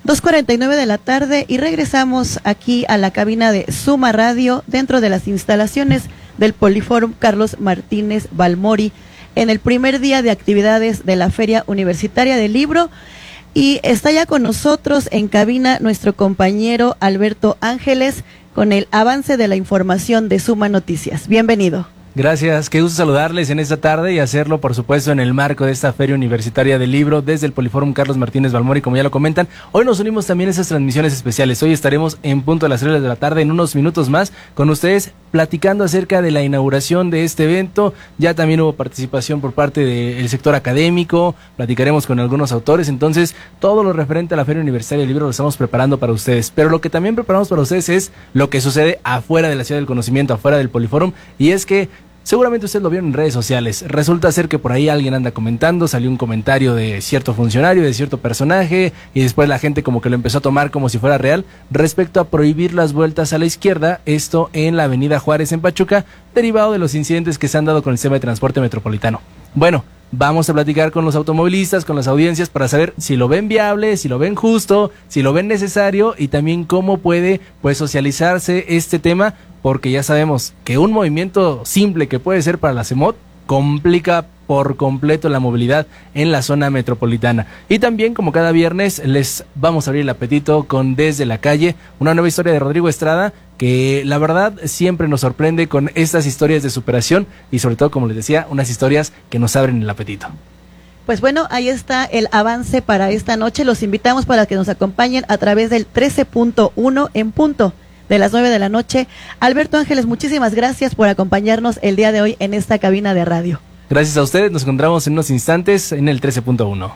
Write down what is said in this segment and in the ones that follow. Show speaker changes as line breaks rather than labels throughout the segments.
2:49 de la tarde y regresamos aquí a la cabina de Suma Radio dentro de las instalaciones del Poliforum Carlos Martínez Balmori en el primer día de actividades de la Feria Universitaria del Libro. Y está ya con nosotros en cabina nuestro compañero Alberto Ángeles con el avance de la información de Suma Noticias. Bienvenido.
Gracias, qué gusto saludarles en esta tarde y hacerlo, por supuesto, en el marco de esta Feria Universitaria del Libro desde el Poliforum Carlos Martínez Balmori, como ya lo comentan. Hoy nos unimos también a esas transmisiones especiales. Hoy estaremos en punto a las 3 de la tarde, en unos minutos más, con ustedes platicando acerca de la inauguración de este evento. Ya también hubo participación por parte del sector académico, platicaremos con algunos autores, entonces todo lo referente a la Feria Universitaria del Libro lo estamos preparando para ustedes. Pero lo que también preparamos para ustedes es lo que sucede afuera de la Ciudad del Conocimiento, afuera del Poliforum, y es que seguramente ustedes lo vieron en redes sociales. Resulta ser que por ahí alguien anda comentando, salió un comentario de cierto funcionario, de cierto personaje, y después la gente como que lo empezó a tomar como si fuera real, respecto a prohibir las vueltas a la izquierda, esto en la avenida Juárez en Pachuca, derivado de los incidentes que se han dado con el sistema de transporte metropolitano. Bueno, vamos a platicar con los automovilistas, con las audiencias, para saber si lo ven viable, si lo ven justo, si lo ven necesario, y también cómo puede pues socializarse este tema, porque ya sabemos que un movimiento simple que puede ser para la CEMOT complica por completo la movilidad en la zona metropolitana. Y también, como cada viernes, les vamos a abrir el apetito con Desde la Calle, una nueva historia de Rodrigo Estrada, que la verdad siempre nos sorprende con estas historias de superación y sobre todo, como les decía, unas historias que nos abren el apetito.
Pues bueno, ahí está el avance para esta noche. Los invitamos para que nos acompañen a través del 13.1 en punto de las 9 de la noche. Alberto Ángeles, muchísimas gracias por acompañarnos el día de hoy en esta cabina de radio.
Gracias a ustedes, nos encontramos en unos instantes en el 13.1.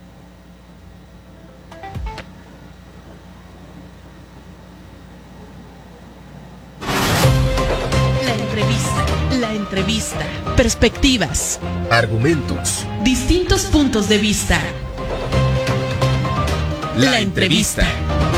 La entrevista, perspectivas,
argumentos,
distintos puntos de vista.
La entrevista.